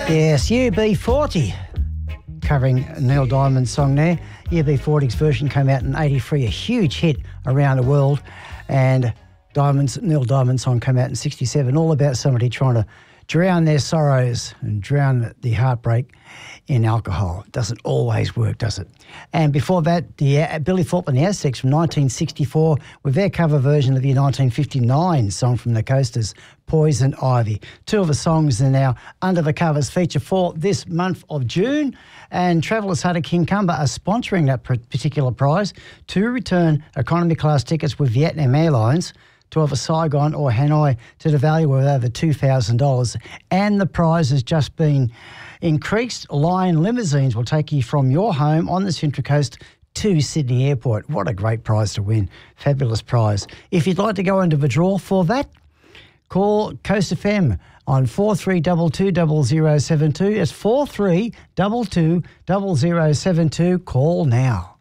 Yes, UB40, covering Neil Diamond's song there. UB40's version came out in '83, a huge hit around the world, and Neil Diamond's song came out in '67, all about somebody trying to drown their sorrows and drown the heartbreak in alcohol. It doesn't always work, does it? And before that, Billy Thorpe and the Aztecs from 1964 with their cover version of the 1959 song from the Coasters, Poison Ivy. Two of the songs are now under the covers feature for this month of June, and Travellers Hut of Kincumber are sponsoring that particular prize to return economy class tickets with Vietnam Airlines to either Saigon or Hanoi to the value of over $2,000. And the prize has just been increased. Lion Limousines will take you from your home on the Central Coast to Sydney Airport. What a great prize to win. Fabulous prize. If you'd like to go into the draw for that, call Coast FM on 43220072. It's 43220072. Call now.